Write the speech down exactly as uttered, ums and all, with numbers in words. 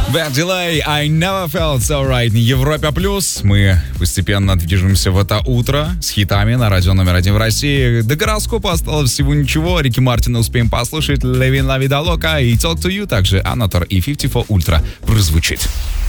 Bad Delay, I Never Felt So Right. Европа Плюс. Мы постепенно движемся в это утро с хитами на радио номер один в России. До гороскопа осталось всего ничего. Рики Мартина успеем послушать. Левин Ла Вида Лока и Talk to You. Также Анатор и фифти фор Ultra прозвучит.